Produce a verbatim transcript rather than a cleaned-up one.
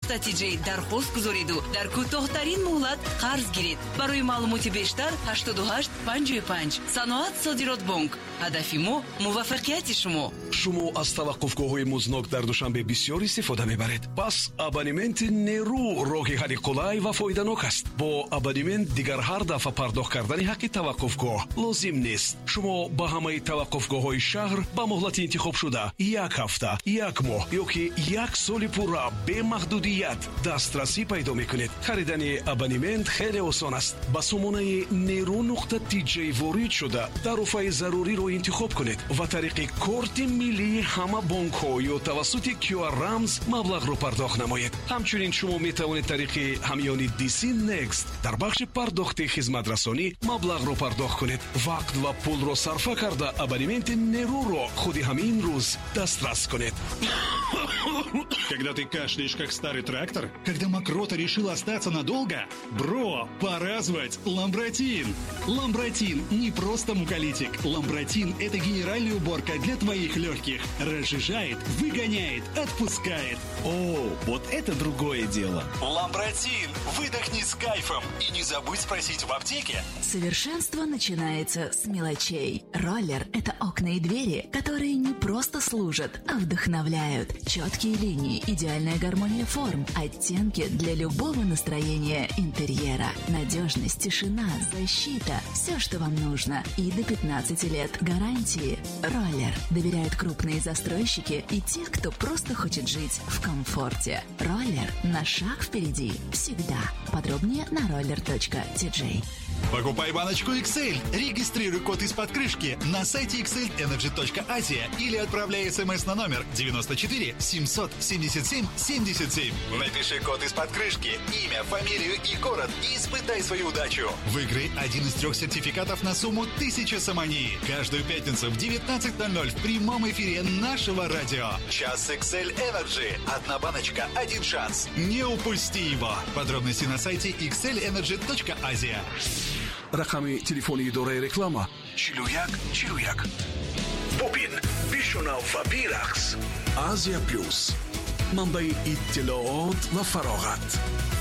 нуқтати ҷей дархост гузориду дар кӯтоҳтарин муҳлат қарз гиред. барои маълумоти бештар ҳаштоду ҳашт панҷоҳу панҷ. Саноат Содирот Бонк. ҳадафи мо муваффақияти шумо. шумо аз таваққуфгоҳҳои музнок дар Душанбе бисёр истифода мебаред. пас абонементи нерӯ роҳи ҳалли қулай ва фоиданок аст. бо абонемент дигар ҳар дафъа пардохт кардани ҳаққи таваққуфгоҳ лозим нест. шумо ба ҳамаи таваққуфгоҳҳои шаҳр ба муҳлати интихобшуда як ҳафта, як моҳ ё ки як соли пурра бемаҳдудият дастрасӣ пайдо мекунед. харидани абонемент хеле осон аст. ба сомонаи нерӯ нуқта тиҷей ворид шуда тарофаи заруриро интихоб кунед ва тариқи корти миллии ҳама бонкҳо ё тавассути кю ар рамз маблағро пардохт намоед. ҳамчунин шумо метавонед тариқи ҳамёни ди си Next дар бахши пардохти хизматрасонӣ маблағро пардохт кунед. вақт ва пулро сарфа карда абонементи нерӯро худи ҳамин рӯз дастрас кунед. Когда ты кашляешь, как старый трактор? Когда мокрота решила остаться надолго? Бро, пора звать Ламбротин. Ламбротин не просто муколитик. Ламбротин – это генеральная уборка для твоих легких. Разжижает, выгоняет, отпускает. О, вот это другое дело. Ламбротин. Выдохни с кайфом. И не забудь спросить в аптеке. Совершенство начинается с мелочей. Роллер – это окна и двери, которые не просто служат, а вдохновляют. Четкие линии, идеальная гармония форм, оттенки для любого настроения интерьера. Надежность, тишина, защита – все, что вам нужно. И до пятнадцати лет гарантии. Роллер доверяют крупные застройщики и те, кто просто хочет жить в комфорте. Роллер на шаг впереди всегда. Подробнее на roller точка ти джей. Покупай баночку икс эль, регистрируй код из-под крышки на сайте икс эль энерджи точка азия или отправляй смс на номер девяносто четыре семьсот семьдесят семь семьдесят семь. Напиши код из-под крышки, имя, фамилию и город и испытай свою удачу. Выиграй один из трех сертификатов на сумму тысяча самании. Каждую пятницу в девятнадцать ноль ноль в прямом эфире нашего радио. Час икс эль Energy. Одна баночка, один шанс. Не упусти его. Подробности на сайте икс эль энерджи точка азия. рақами телефони идораи реклама чилу як чилу як. бубин бишунав ва бирақс. Азия плюс, манбаи иттилоот ва фароғат.